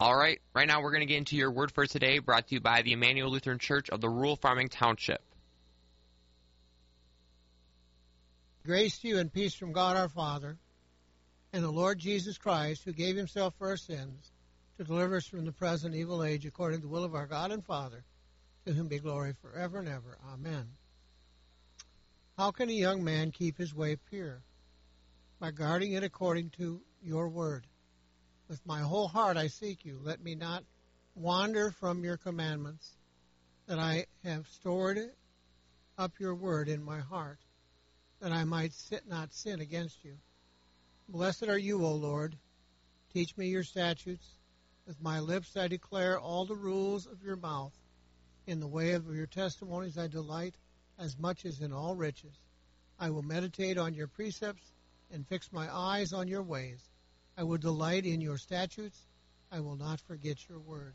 All right, right now we're going to get into your word for today, brought to you by the Emmanuel Lutheran Church of the Rural Farming Township. Grace to you and peace from God our Father and the Lord Jesus Christ, who gave himself for our sins to deliver us from the present evil age, according to the will of our God and Father, to whom be glory forever and ever. Amen. How can a young man keep his way pure? By guarding it according to your word. With my whole heart I seek you. Let me not wander from your commandments, that I have stored up your word in my heart, that I might not sin against you. Blessed are you, O Lord. Teach me your statutes. With my lips I declare all the rules of your mouth. In the way of your testimonies I delight as much as in all riches. I will meditate on your precepts and fix my eyes on your ways. I will delight in your statutes. I will not forget your word.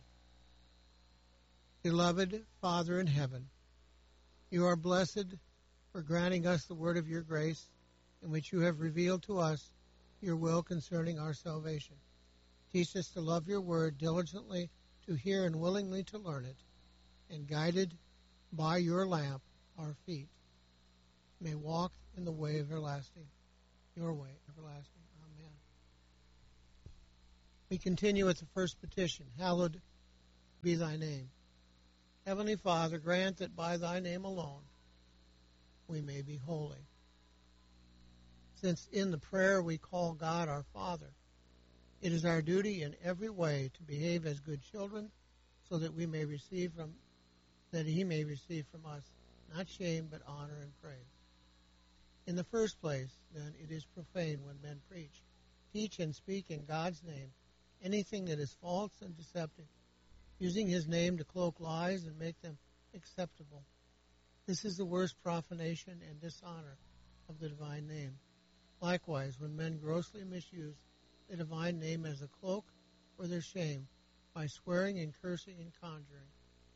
Beloved Father in heaven, you are blessed for granting us the word of your grace, in which you have revealed to us your will concerning our salvation. Teach us to love your word diligently, to hear and willingly to learn it, and guided by your lamp, our feet may walk in the way everlasting, your way everlasting. Amen. We continue with the first petition. Hallowed be thy name. Heavenly Father, grant that by thy name alone we may be holy. Since in the prayer we call God our Father, it is our duty in every way to behave as good children, so that he may receive from us not shame but honor and praise. In the first place, then, it is profane when men preach, teach, and speak in God's name anything that is false and deceptive, using his name to cloak lies and make them acceptable. This is the worst profanation and dishonor of the divine name. Likewise, when men grossly misuse the divine name as a cloak for their shame, by swearing and cursing and conjuring.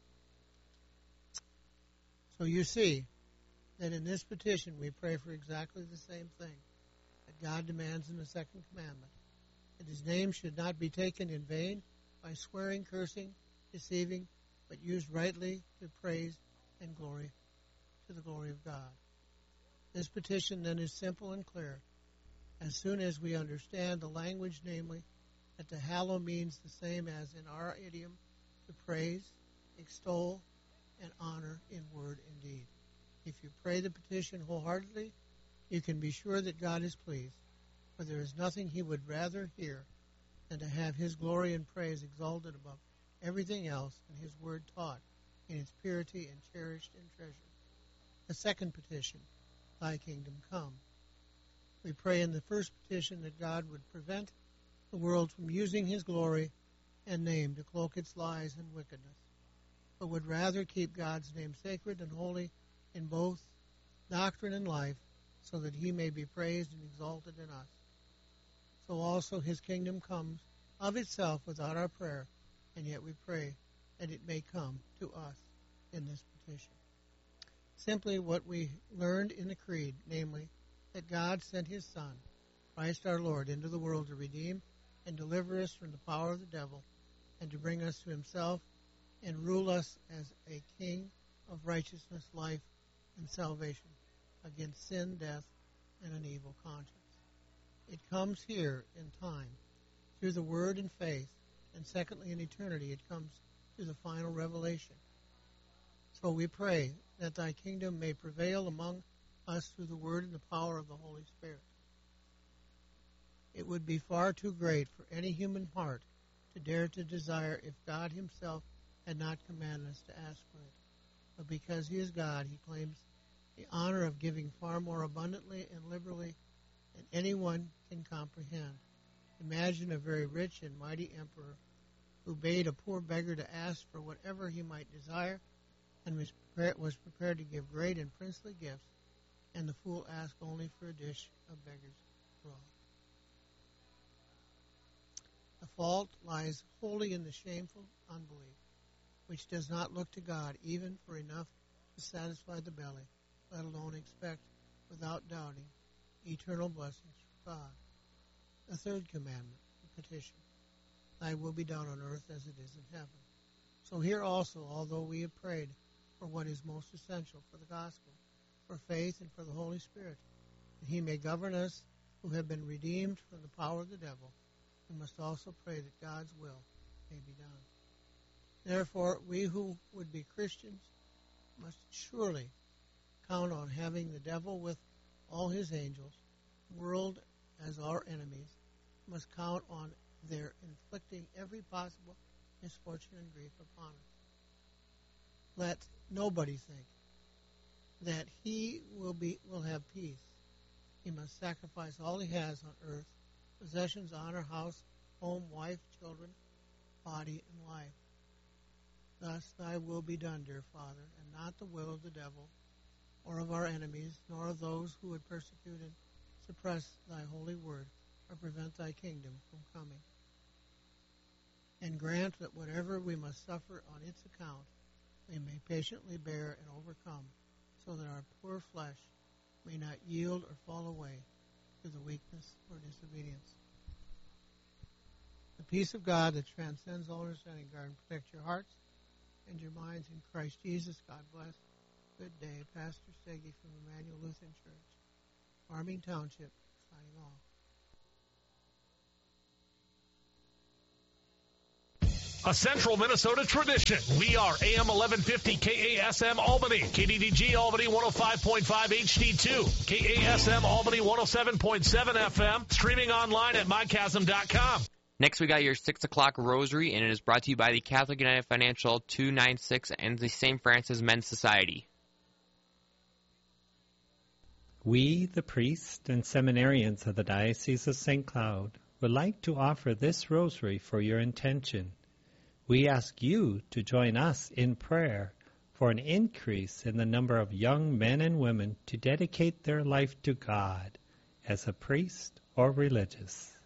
So you see that in this petition we pray for exactly the same thing that God demands in the second commandment, that his name should not be taken in vain by swearing, cursing, deceiving, but used rightly to praise and glory, to the glory of God. This petition then is simple and clear. As soon as we understand the language, namely, that to hallow means the same as in our idiom, to praise, extol, and honor in word and deed. If you pray the petition wholeheartedly, you can be sure that God is pleased, for there is nothing he would rather hear than to have his glory and praise exalted above everything else, and his word taught in its purity and cherished and treasured. The second petition, thy kingdom come. We pray in the first petition that God would prevent the world from using his glory and name to cloak its lies and wickedness, but would rather keep God's name sacred and holy in both doctrine and life, so that he may be praised and exalted in us. So also his kingdom comes of itself without our prayer, and yet we pray that it may come to us in this petition. Simply what we learned in the Creed, namely, that God sent his Son, Christ our Lord, into the world to redeem and deliver us from the power of the devil, and to bring us to himself and rule us as a king of righteousness, life, and salvation against sin, death, and an evil conscience. It comes here in time through the word and faith, and secondly in eternity it comes through the final revelation. So we pray that thy kingdom may prevail among us through the word and the power of the Holy Spirit. It would be far too great for any human heart to dare to desire if God himself had not commanded us to ask for it. But because he is God, he claims the honor of giving far more abundantly and liberally than anyone can comprehend. Imagine a very rich and mighty emperor who bade a poor beggar to ask for whatever he might desire, and was prepared to give great and princely gifts, and the fool asked only for a dish of beggar's broth. The fault lies wholly in the shameful unbelief, which does not look to God even for enough to satisfy the belly, let alone expect, without doubting, eternal blessings from God. The third commandment, the petition. thy will be done on earth as it is in heaven. So here also, although we have prayed for what is most essential for the gospel, for faith and for the Holy Spirit, that he may govern us who have been redeemed from the power of the devil, we must also pray that God's will may be done. Therefore, we who would be Christians must surely count on having the devil with all his angels, world as our enemies, must count on their inflicting every possible misfortune and grief upon us. Let nobody think that he will have peace. He must sacrifice all he has on earth, possessions, honor, house, home, wife, children, body, and life. Thus thy will be done, dear Father, and not the will of the devil, or of our enemies, nor of those who would persecute and suppress thy holy word, or prevent thy kingdom from coming. And grant that whatever we must suffer on its account, we may patiently bear and overcome, so that our poor flesh may not yield or fall away through the weakness or disobedience. The peace of God that transcends all understanding, guard and protect your hearts and your minds in Christ Jesus. God bless. Good day. Pastor Steggy from Emmanuel Lutheran Church, Farming Township, signing off. A Central Minnesota tradition. We are AM 1150 KASM Albany, KDDG Albany 105.5 HD2, KASM Albany 107.7 FM, streaming online at mychasm.com. Next, we got your 6 o'clock rosary, and it is brought to you by the Catholic United Financial 296 and the St. Francis Men's Society. We, the priests and seminarians of the Diocese of St. Cloud, would like to offer this rosary for your intention. We ask you to join us in prayer for an increase in the number of young men and women to dedicate their life to God as a priest or religious.